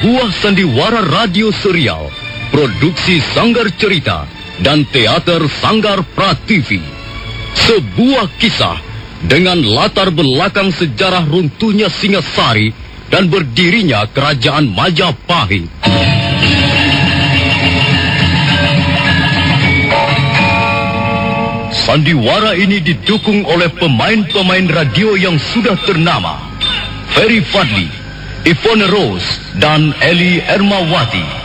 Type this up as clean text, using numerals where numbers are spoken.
Sebuah sandiwara radio serial, produksi Sanggar Cerita dan teater Sanggar Prativi. Sebuah kisah dengan latar belakang sejarah runtuhnya Singasari dan berdirinya Kerajaan Majapahit. Sandiwara ini didukung oleh pemain-pemain radio yang sudah ternama, Ferry Fadli, Ivone Rose, dan Eli Ermawati.